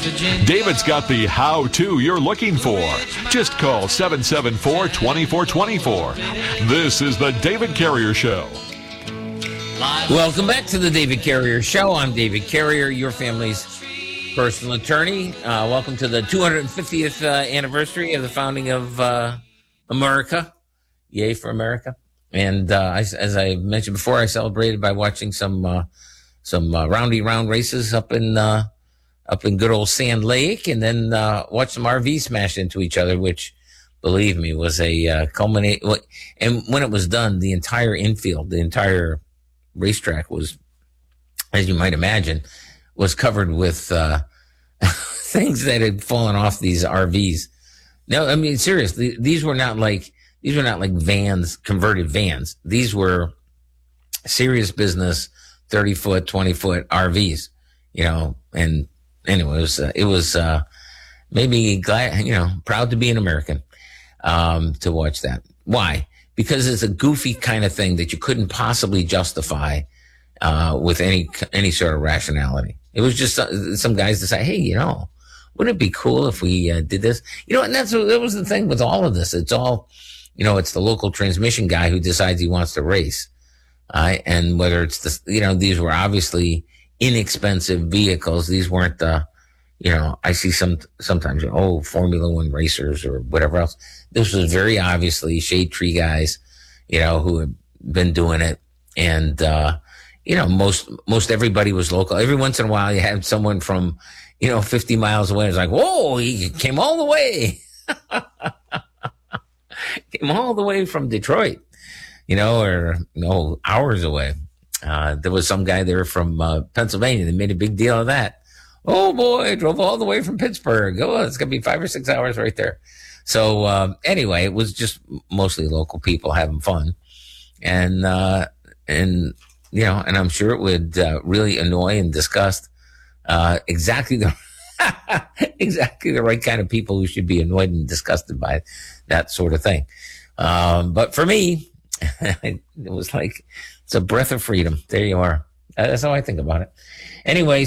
David's got the how-to you're looking for. Just call 774-2424. This is the David Carrier Show. Welcome back to the David Carrier Show. I'm David Carrier, your family's personal attorney. Welcome to the 250th anniversary of the founding of America. Yay for America. And as I mentioned before, I celebrated by watching some roundy round races up in good old Sand Lake, and then watched some RVs smash into each other, which, believe me, was a culminate. And when it was done, the entire infield, the entire racetrack was, as you might imagine, was covered with things that had fallen off these RVs. No, I mean, seriously, these were not like vans, converted vans. These were serious business, 30-foot, 20-foot RVs, and anyway, it was maybe glad, proud to be an American, to watch that. Why? Because it's a goofy kind of thing that you couldn't possibly justify with any sort of rationality. It was just some guys decide, hey, wouldn't it be cool if we did this? And that was the thing with all of this. It's all, it's the local transmission guy who decides he wants to race. And whether it's these were obviously inexpensive vehicles. These weren't I see sometimes, Formula One racers or whatever else. This was very obviously shade tree guys, who had been doing it. And, most everybody was local. Every once in a while you had someone from, 50 miles away. It's like, whoa, he came all the way. Came all the way from Detroit, or hours away. There was some guy there from Pennsylvania. They made a big deal of that. Oh boy, drove all the way from Pittsburgh. Oh, it's going to be 5 or 6 hours right there. So anyway, it was just mostly local people having fun. And I'm sure it would really annoy and disgust exactly the right kind of people who should be annoyed and disgusted by that sort of thing. But for me, it was like, it's a breath of freedom. There you are. That's how I think about it. Anyway,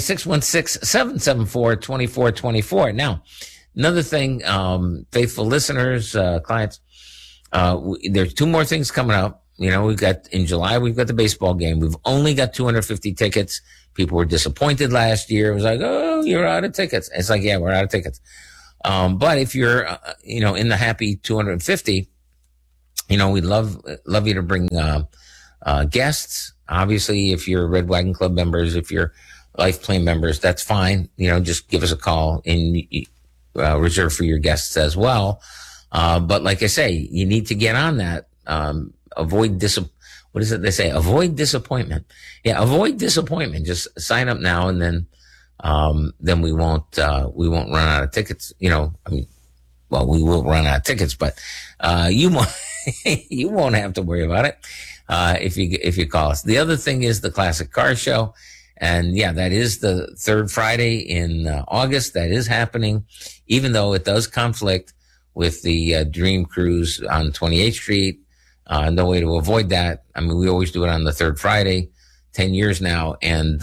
616-774-2424. Now, another thing, faithful listeners, clients, there's two more things coming up. In July, we've got the baseball game. We've only got 250 tickets. People were disappointed last year. It was like, oh, you're out of tickets. It's like, yeah, we're out of tickets. But if you're, in the happy 250, we'd love you to bring, guests. Obviously, if you're Red Wagon Club members, if you're Life Plan members, that's fine. Just give us a call and reserve for your guests as well. But like I say, you need to get on that. Avoid what is it they say? Avoid disappointment. Yeah, avoid disappointment. Just sign up now, and then we won't run out of tickets. We will run out of tickets, but you won't you won't have to worry about it if you call us. The other thing is the Classic Car Show. And yeah, that is the third Friday in August. That is happening, even though it does conflict with the Dream Cruise on 28th Street. No way to avoid that. I mean, we always do it on the third Friday, 10 years now. And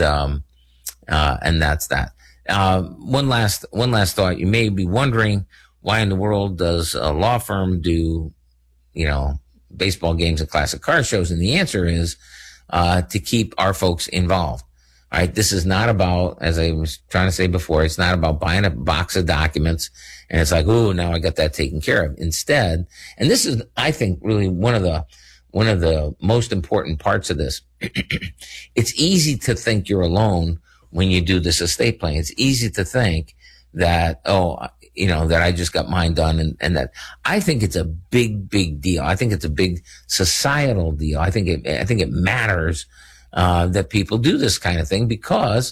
that's that. One last thought. You may be wondering, why in the world does a law firm do, baseball games and classic car shows? And the answer is, to keep our folks involved. All right. This is not about, as I was trying to say before, it's not about buying a box of documents and it's like, oh, now I got that taken care of. Instead, and this is, I think, really one of the most important parts of this. It's easy to think you're alone when you do this estate planning. It's easy to think that, that I just got mine done and that I think it's a big, big deal. I think it's a big societal deal. I think it matters that people do this kind of thing, because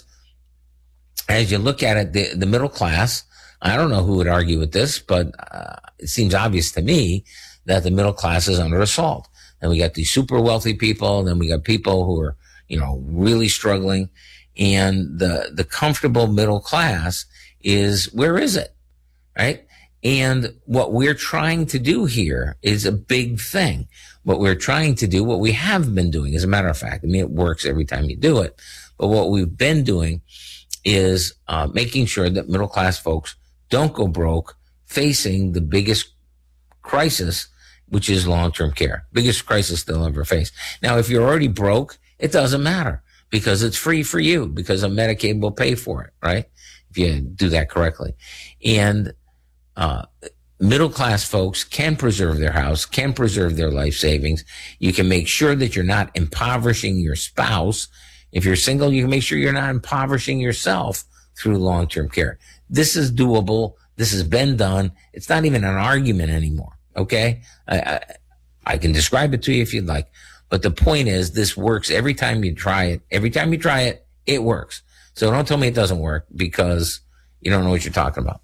as you look at it, the middle class, I don't know who would argue with this, but it seems obvious to me that the middle class is under assault. And we got these super wealthy people, and then we got people who are, really struggling. And the comfortable middle class is, where is it? Right? And what we're trying to do here is a big thing. What we're trying to do, what we have been doing, as a matter of fact, I mean, it works every time you do it, But what we've been doing is making sure that middle class folks don't go broke, facing the biggest crisis, which is long-term care. Biggest crisis they'll ever face. Now, if you're already broke, it doesn't matter because it's free for you because a Medicaid will pay for it, right? If you do that correctly. And middle class folks can preserve their house, can preserve their life savings. You can make sure that you're not impoverishing your spouse. If you're single, you can make sure you're not impoverishing yourself through long-term care. This is doable. This has been done. It's not even an argument anymore. Okay. I can describe it to you if you'd like, but the point is this works every time you try it. Every time you try it, it works. So don't tell me it doesn't work because you don't know what you're talking about.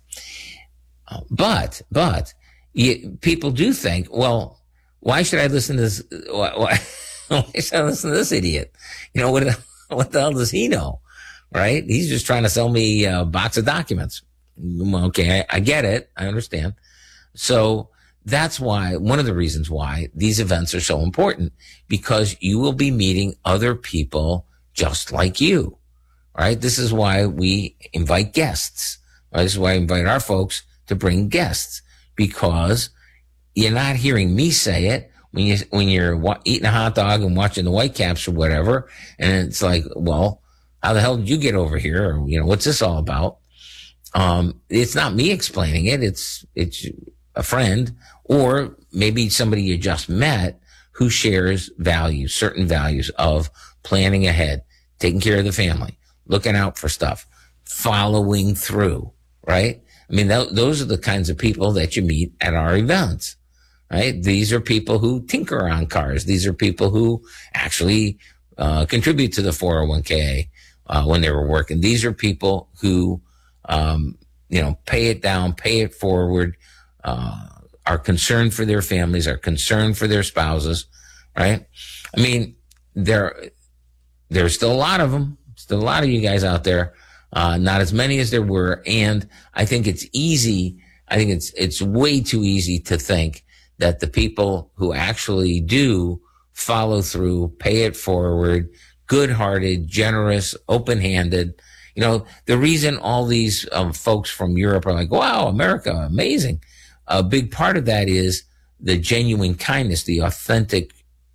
But people do think, well, why should I listen to this? Why should I listen to this idiot? You know, what the hell does he know? Right? He's just trying to sell me a box of documents. Okay. I get it. I understand. So that's why, one of the reasons why these events are so important, because you will be meeting other people just like you, right? This is why we invite guests. Right? This is why I invite our folks to bring guests, because you're not hearing me say it when you're eating a hot dog and watching the Whitecaps or whatever. And it's like, well, how the hell did you get over here? Or, you know, what's this all about? It's not me explaining it. It's a friend or maybe somebody you just met who shares values, certain values of planning ahead, taking care of the family, looking out for stuff, following through, right? I mean, those are the kinds of people that you meet at our events, right? These are people who tinker on cars. These are people who actually contribute to the 401k when they were working. These are people who, pay it down, pay it forward, are concerned for their families, are concerned for their spouses, right? I mean, there's still a lot of them, still a lot of you guys out there, not as many as there were. And I think it's easy. I think it's way too easy to think that the people who actually do follow through, pay it forward, good-hearted, generous, open-handed. You know, the reason all these folks from Europe are like, wow, America, amazing. A big part of that is the genuine kindness, the authentic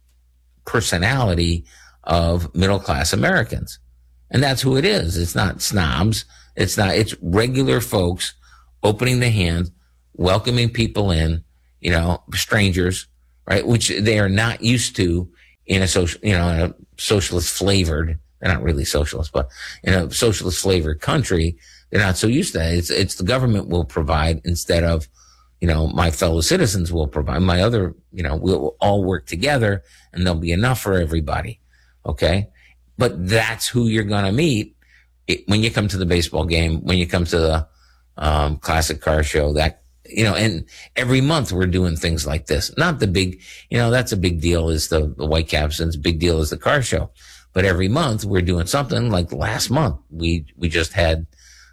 personality of middle-class Americans. And that's who it is. It's not snobs. It's regular folks opening the hand, welcoming people in, you know, strangers, right? Which they are not used to in a socialist flavored, they're not really socialist, but in a socialist flavored country, they're not so used to that. It's the government will provide instead of, you know, my fellow citizens will provide, my other, you know, we'll all work together and there'll be enough for everybody. Okay. But that's who you're going to meet when you come to the baseball game, when you come to the classic car show, that, you know, and every month we're doing things like this. Not the big, you know, that's a big deal is the Whitecaps, and it's a big deal is the car show. But every month we're doing something. Like last month, we just had,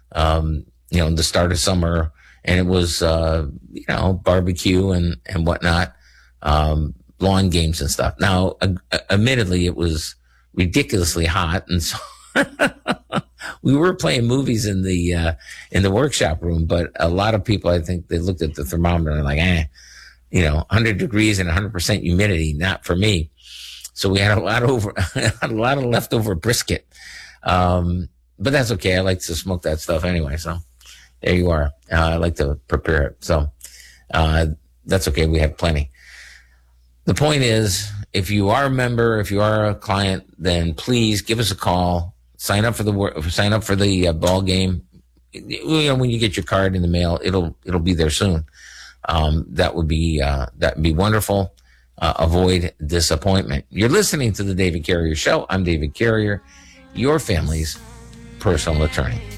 the start of summer, and it was, barbecue and whatnot, lawn games and stuff. Now, admittedly, it was ridiculously hot. And so we were playing movies in the workshop room, but a lot of people, I think they looked at the thermometer and like, 100 degrees and 100% humidity, not for me. So we had a lot of leftover brisket. But that's okay. I like to smoke that stuff anyway. So there you are. I like to prepare it. So, that's okay. We have plenty. The point is, if you are a member, if you are a client, then please give us a call. Sign up for the ball game. You know, when you get your card in the mail, it'll be there soon. That'd be wonderful. Avoid disappointment. You're listening to the David Carrier Show. I'm David Carrier, your family's personal attorney.